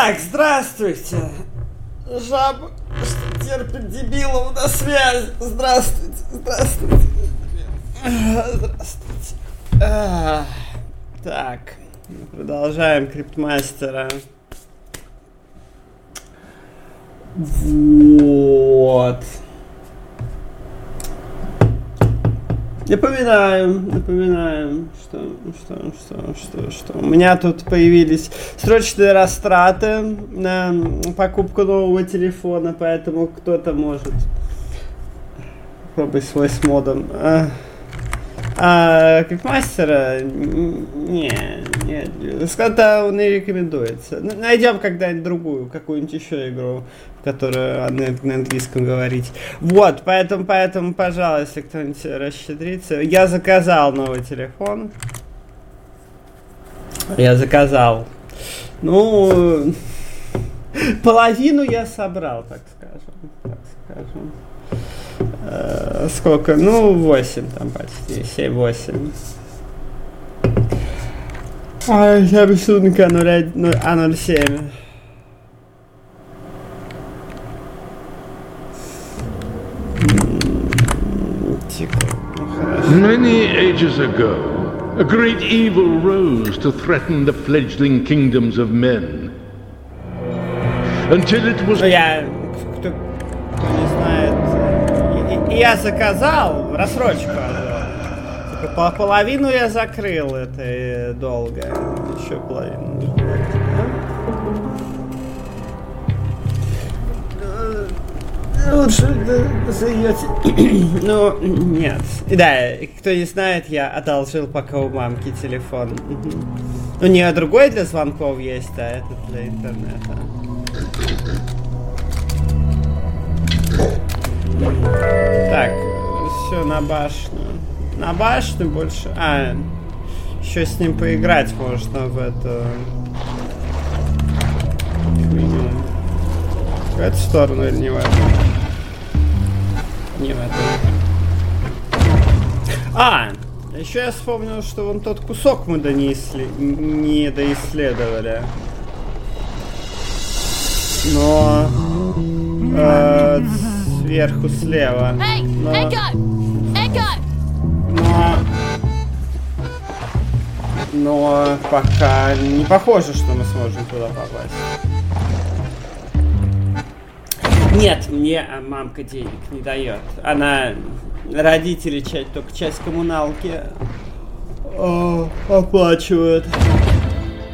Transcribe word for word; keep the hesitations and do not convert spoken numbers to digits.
Так, здравствуйте. Жаба, что терпит дебилов на связь. Здравствуйте, здравствуйте. Здравствуйте. А, так, продолжаем Криптмастера. Вот. Напоминаем, напоминаем, что, что, что, что, что у меня тут появились срочные растраты на покупку нового телефона, поэтому кто-то может попробовать свой с модом. А, а Криптмастера не, не, сколько он не рекомендуется. Найдем когда-нибудь другую, какую-нибудь еще игру, в которую на английском говорить. Вот, поэтому, поэтому, пожалуйста, если кто-нибудь расщедрится. Я заказал новый телефон. Я заказал. Ну, половину я собрал, так скажем. Так скажем. Э, сколько? Ну, восемь там почти. семь-восемь. А, я рисунок а ноль семь. Many ages ago, a great evil rose to threaten the fledgling kingdoms of men. Until it was... Ну, я, кто, кто не знает, я заказал рассрочку. Типа, половину я закрыл этой долго. Еще половину. Лучше заете. Ну, нет. Да, кто не знает, я одолжил пока у мамки телефон. Ну, не а другой для звонков есть, а этот для интернета. Так, все на башню. На башню больше. А, еще с ним поиграть можно в эту хуйню. В эту сторону или не в эту? Не в эту. А, еще я вспомнил, что вон тот кусок мы донесли, не доисследовали. Но э, сверху слева. Но, но, но пока не похоже, что мы сможем туда попасть. Нет, мне мамка денег не дает. Она, родители часть, только часть коммуналки о, оплачивают.